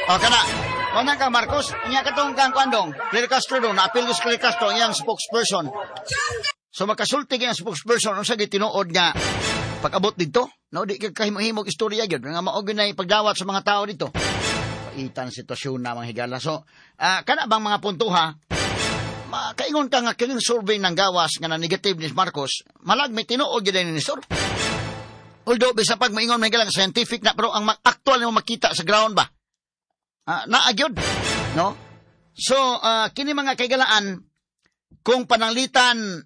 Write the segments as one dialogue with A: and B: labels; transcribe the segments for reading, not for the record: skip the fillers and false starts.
A: O, kana. Kuna ka, Marcos. Inya katong kang kwandong. Claire Castro doon. Naapil ko sa Claire Castro. Iyang spokesperson. So, makasulti yung spokesperson. Ang sagay tinuod nga. Pag-abot dito. No, di ka kahimog istorya yun. Nga maugin na ipagdawat sa mga tao dito. Paitan sitwasyon na mga higala. So, kana bang mga punto ha? Kaingon ka nga kining survey ng gawas nga na negative ni Marcos, malag may tinuod yun ni Sir. Although, bisa pag maingon may galang scientific na, pero ang actual mo makita sa ground ba? Naagyod, no? So, kini mga kaigalaan, kung pananglitan,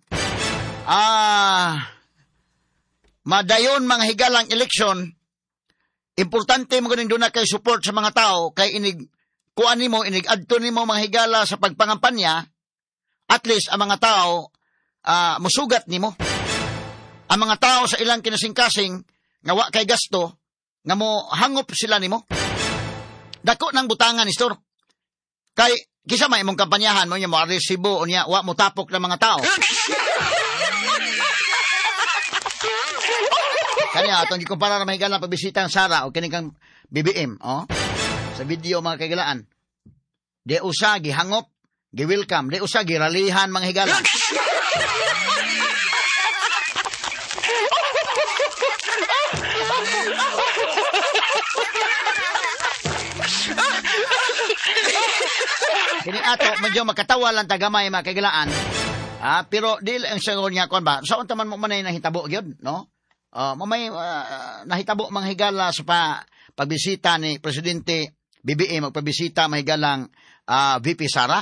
A: madayon mga higalang eleksyon, importante mo ganin doon na kay support sa mga tao, kay kuan nimo, adto nimo mga higala sa pagpangampanya, at least ang mga tao musugat nimo. Ang mga tao sa ilang kinasingkasing nga wa kay gasto nga mo hangop sila nimo. Dako nang butangan ni Store. Kay kisa may imong kampanyahan mo nya mo resibo unya wa mo tapok ng mga tao. Kanya atong gikumpara na mahigala pagbisita ang Sara o kini kang BBM, sa video mga kaigalaan. De usa gihangop, gi-welcome, de usa giralihan mga higala. Kini ato medyo makatawa lang tagamay mga kaigalaan. Pero di ang sagon niya kon ba? Sa unta man mo manay nahitabo gyud, no? Mamay nahitabo mga higala sa pagbisita ni Presidente BBM magpabisita mahigalang VP Sara.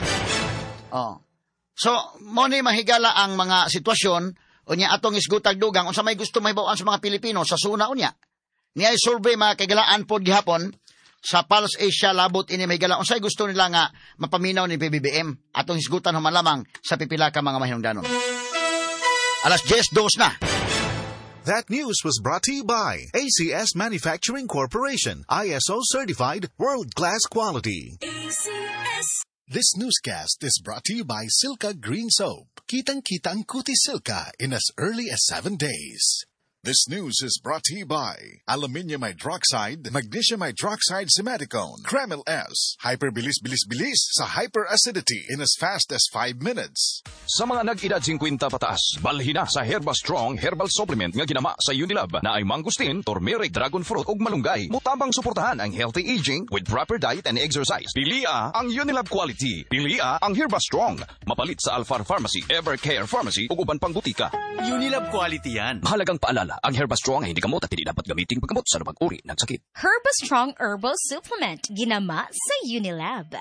A: So mo ni mahigala ang mga sitwasyon unya atong isgutag dugang unsa may gusto mahibaw-an sa mga Pilipino sa suna unya. Niay survey mga kaigalaan pod gihapon sa Pulse Asia labot ini mahigala unsay gusto nila nga mapaminaw ni PBBM atong hisgutan human lamang sa pipila ka mga mahinungdanon. Alas 10:02 na.
B: That news was brought to you by ACS Manufacturing Corporation, ISO certified world-class quality. ACS. This newscast is brought to you by Silka Green Soap. Kitang-kita ang kutis Silka in as early as 7 days. This news is brought to you by Aluminium Hydroxide, Magnesium Hydroxide Simaticone, Kreml S, Hyperbilis-bilis-bilis sa hyperacidity in as fast as 5 minutes.
C: Sa mga nag-edad 50 pataas, balhin na sa Herba Strong Herbal Supplement nga ginama sa Unilab na ay mangustin, turmeric, dragon fruit ug malunggay. Mutabang suportahan ang healthy aging with proper diet and exercise. Pilia ang Unilab quality. Pilia ang Herba Strong. Mapalit sa Alfar Pharmacy, Evercare Pharmacy ug uban pang butika.
D: Unilab quality yan.
C: Mahalagang paalala, ang Herba Strong ay hindi gamot at hindi dapat gamitin paggamot sa anumang uri ng sakit.
E: Herba Strong Herbal Supplement, ginama sa Unilab.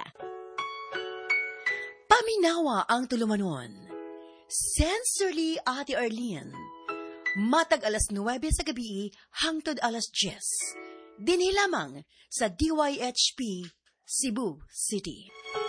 F: Paminawa ang tulumanon. Sensorily, Ate Arlene. Matag alas 9 sa gabi hangtod alas 10. Dinhi lamang sa DYHP, Cebu City.